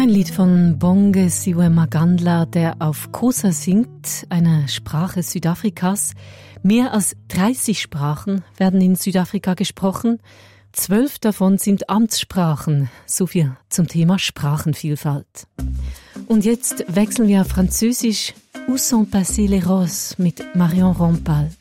Ein Lied von Bonge Siwe Magandla, der auf Xhosa singt, einer Sprache Südafrikas. Mehr als 30 Sprachen werden in Südafrika gesprochen. 12 davon sind Amtssprachen. So viel zum Thema Sprachenvielfalt. Und jetzt wechseln wir auf Französisch. Où sont passées les roses mit Marion Rampal.